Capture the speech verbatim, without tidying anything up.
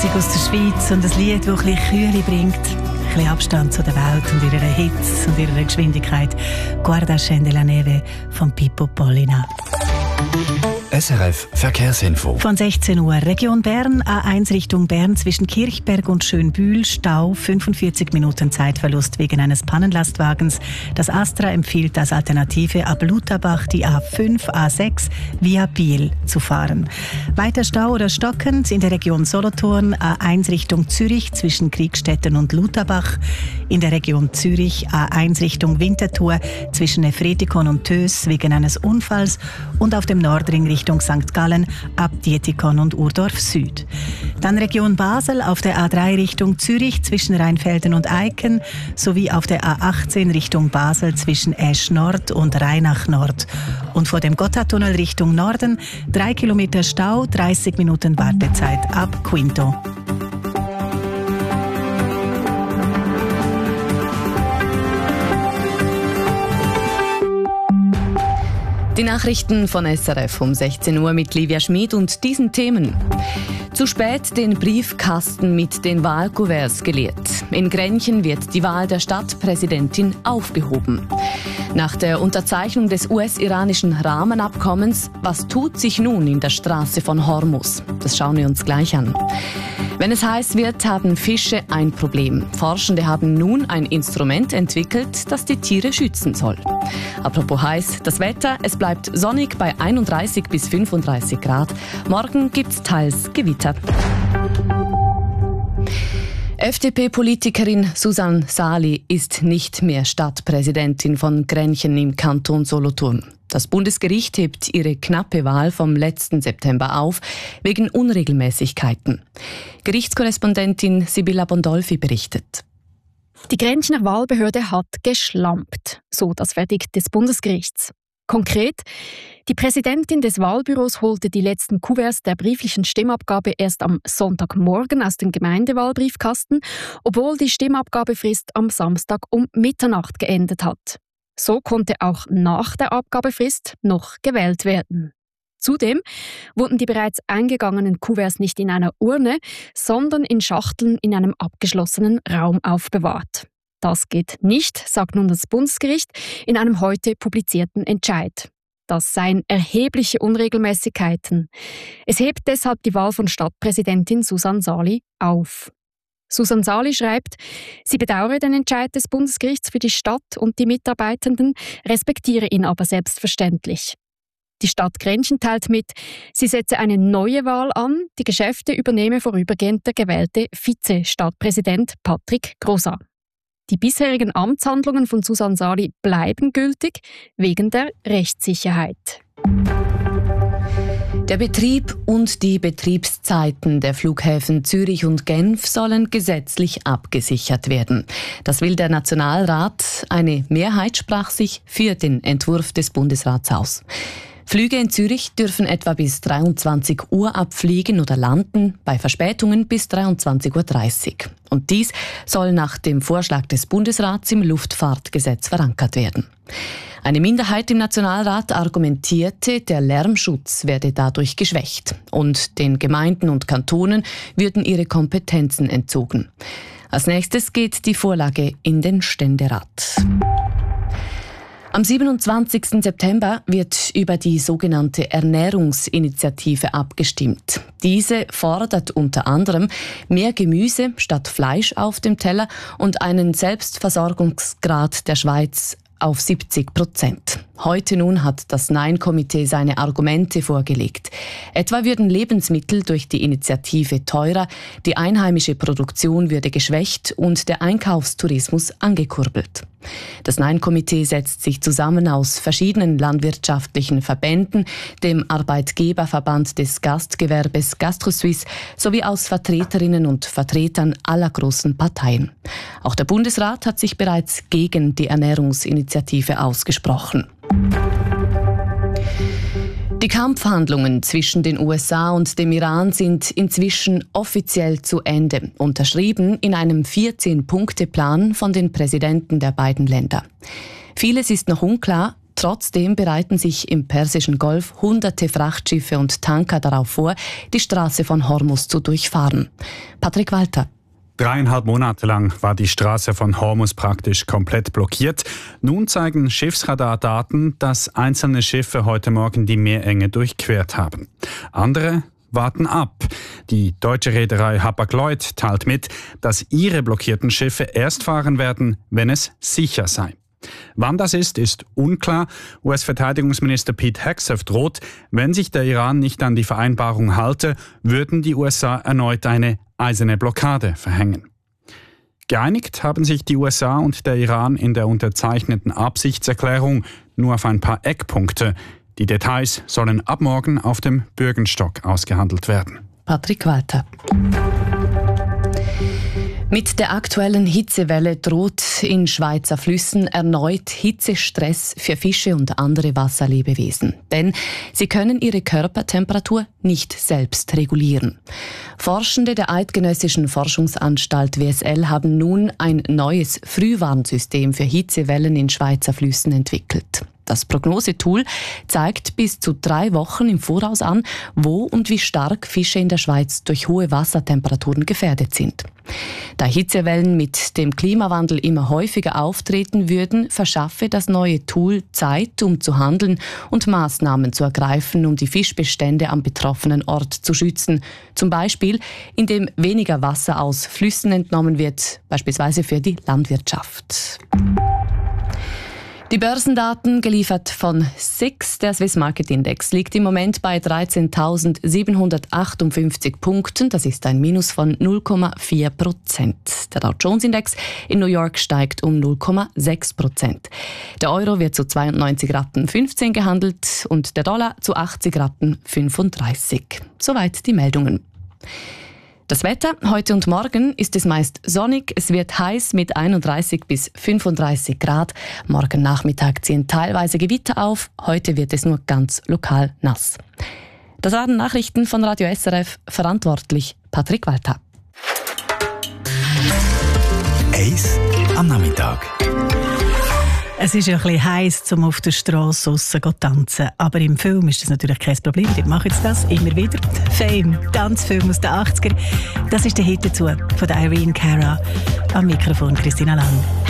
Musik aus der Schweiz und ein Lied, das ein bisschen Kühle bringt. Ein bisschen Abstand zu der Welt und ihrer Hitze und ihrer Geschwindigkeit. «Guarda scende la neve» von Pippo Pollina. S R F Verkehrsinfo. Von sechzehn Uhr. Region Bern, A eins Richtung Bern zwischen Kirchberg und Schönbühl. Stau, fünfundvierzig Minuten Zeitverlust wegen eines Pannenlastwagens. Das Astra empfiehlt als Alternative ab Lutherbach die A fünf, A sechs via Biel zu fahren. Weiter Stau oder stockend in der Region Solothurn. A eins Richtung Zürich zwischen Kriegstetten und Lutherbach. In der Region Zürich A eins Richtung Winterthur zwischen Efretikon und Tös wegen eines Unfalls. Und auf dem Nordring Richtung Sankt Gallen ab Dietikon und Urdorf Süd. Dann Region Basel auf der A drei Richtung Zürich zwischen Rheinfelden und Eiken sowie auf der A achtzehn Richtung Basel zwischen Esch Nord und Rheinach Nord. Und vor dem Gotthardtunnel Richtung Norden drei Kilometer Stau, dreißig Minuten Wartezeit ab Quinto. Die Nachrichten von S R F um sechzehn Uhr mit Livia Schmid und diesen Themen. Zu spät den Briefkasten mit den Wahlkuverts geleert. In Grenchen wird die Wahl der Stadtpräsidentin aufgehoben. Nach der Unterzeichnung des U S-iranischen Rahmenabkommens, was tut sich nun in der Straße von Hormuz? Das schauen wir uns gleich an. Wenn es heiß wird, haben Fische ein Problem. Forschende haben nun ein Instrument entwickelt, das die Tiere schützen soll. Apropos heiß, das Wetter, es bleibt sonnig bei einunddreißig bis fünfunddreißig Grad. Morgen gibt's teils Gewitter. F D P-Politikerin Susanne Sali ist nicht mehr Stadtpräsidentin von Grenchen im Kanton Solothurn. Das Bundesgericht hebt ihre knappe Wahl vom letzten September auf, wegen Unregelmäßigkeiten. Gerichtskorrespondentin Sibylla Bondolfi berichtet. Die Grenchener Wahlbehörde hat geschlampt, so das Verdikt des Bundesgerichts. Konkret, die Präsidentin des Wahlbüros holte die letzten Kuverts der brieflichen Stimmabgabe erst am Sonntagmorgen aus dem Gemeindewahlbriefkasten, obwohl die Stimmabgabefrist am Samstag um Mitternacht geendet hat. So konnte auch nach der Abgabefrist noch gewählt werden. Zudem wurden die bereits eingegangenen Kuverts nicht in einer Urne, sondern in Schachteln in einem abgeschlossenen Raum aufbewahrt. Das geht nicht, sagt nun das Bundesgericht in einem heute publizierten Entscheid. Das seien erhebliche Unregelmäßigkeiten. Es hebt deshalb die Wahl von Stadtpräsidentin Susanne Sali auf. Susanne Sali schreibt, sie bedauere den Entscheid des Bundesgerichts für die Stadt und die Mitarbeitenden, respektiere ihn aber selbstverständlich. Die Stadt Grenchen teilt mit, sie setze eine neue Wahl an, die Geschäfte übernehme vorübergehend der gewählte Vize-Stadtpräsident Patrick Grosa. Die bisherigen Amtshandlungen von Susanne Sali bleiben gültig, wegen der Rechtssicherheit. Der Betrieb und die Betriebszeiten der Flughäfen Zürich und Genf sollen gesetzlich abgesichert werden. Das will der Nationalrat. Eine Mehrheit sprach sich für den Entwurf des Bundesrats aus. Flüge in Zürich dürfen etwa bis dreiundzwanzig Uhr abfliegen oder landen, bei Verspätungen bis dreiundzwanzig Uhr dreißig. Und dies soll nach dem Vorschlag des Bundesrats im Luftfahrtgesetz verankert werden. Eine Minderheit im Nationalrat argumentierte, der Lärmschutz werde dadurch geschwächt und den Gemeinden und Kantonen würden ihre Kompetenzen entzogen. Als nächstes geht die Vorlage in den Ständerat. Am siebenundzwanzigsten September wird über die sogenannte Ernährungsinitiative abgestimmt. Diese fordert unter anderem mehr Gemüse statt Fleisch auf dem Teller und einen Selbstversorgungsgrad der Schweiz auf siebzig Prozent. Heute nun hat das Nein-Komitee seine Argumente vorgelegt. Etwa würden Lebensmittel durch die Initiative teurer, die einheimische Produktion würde geschwächt und der Einkaufstourismus angekurbelt. Das Nein-Komitee setzt sich zusammen aus verschiedenen landwirtschaftlichen Verbänden, dem Arbeitgeberverband des Gastgewerbes GastroSuisse sowie aus Vertreterinnen und Vertretern aller großen Parteien. Auch der Bundesrat hat sich bereits gegen die Ernährungsinitiative ausgesprochen. Die Kampfhandlungen zwischen den U S A und dem Iran sind inzwischen offiziell zu Ende, unterschrieben in einem vierzehn Punkte Plan von den Präsidenten der beiden Länder. Vieles ist noch unklar, Trotzdem bereiten sich im Persischen Golf hunderte Frachtschiffe und Tanker darauf vor, die Straße von Hormuz zu durchfahren. Patrick Walter. Dreieinhalb Monate lang war die Straße von Hormuz praktisch komplett blockiert. Nun zeigen Schiffsradardaten, dass einzelne Schiffe heute Morgen die Meerenge durchquert haben. Andere warten ab. Die deutsche Reederei Hapag-Lloyd teilt mit, dass ihre blockierten Schiffe erst fahren werden, wenn es sicher sei. Wann das ist, ist unklar. U S-Verteidigungsminister Pete Hegseth droht, wenn sich der Iran nicht an die Vereinbarung halte, würden die U S A erneut eine eiserne Blockade verhängen. Geeinigt haben sich die U S A und der Iran in der unterzeichneten Absichtserklärung nur auf ein paar Eckpunkte. Die Details sollen ab morgen auf dem Bürgenstock ausgehandelt werden. Patrick Walter. Mit der aktuellen Hitzewelle droht in Schweizer Flüssen erneut Hitzestress für Fische und andere Wasserlebewesen. Denn sie können ihre Körpertemperatur nicht selbst regulieren. Forschende der Eidgenössischen Forschungsanstalt W S L haben nun ein neues Frühwarnsystem für Hitzewellen in Schweizer Flüssen entwickelt. Das Prognosetool zeigt bis zu drei Wochen im Voraus an, wo und wie stark Fische in der Schweiz durch hohe Wassertemperaturen gefährdet sind. Da Hitzewellen mit dem Klimawandel immer häufiger auftreten würden, verschaffe das neue Tool Zeit, um zu handeln und Maßnahmen zu ergreifen, um die Fischbestände am betroffenen Ort zu schützen. Zum Beispiel, indem weniger Wasser aus Flüssen entnommen wird, beispielsweise für die Landwirtschaft. Die Börsendaten, geliefert von S I X, der Swiss Market Index, liegt im Moment bei dreizehntausendsiebenhundertachtundfünfzig Punkten. Das ist ein Minus von null Komma vier Prozent. Der Dow Jones Index in New York steigt um null Komma sechs Prozent. Der Euro wird zu zweiundneunzig Rappen fünfzehn gehandelt und der Dollar zu achtzig Rappen fünfunddreißig. Soweit die Meldungen. Das Wetter, heute und morgen ist es meist sonnig. Es wird heiß mit einunddreißig bis fünfunddreißig Grad. Morgen Nachmittag ziehen teilweise Gewitter auf. Heute wird es nur ganz lokal nass. Das waren Nachrichten von Radio S R F, verantwortlich Patrick Walter. Eis am Nachmittag. Es ist ja ein bisschen heiß, um auf der Straße draussen zu tanzen. Aber im Film ist das natürlich kein Problem. Die machen jetzt das immer wieder. Fame, Tanzfilm aus den achtziger. Das ist der Hit dazu von der Irene Cara. Am Mikrofon Christina Lang.